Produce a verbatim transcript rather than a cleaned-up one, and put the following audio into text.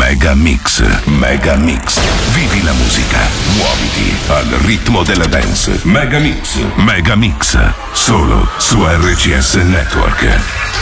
Mega Mix, Mega Mix. Vivi la musica, muoviti al ritmo della dance. Mega Mix, Mega Mix. Solo su R C S Network.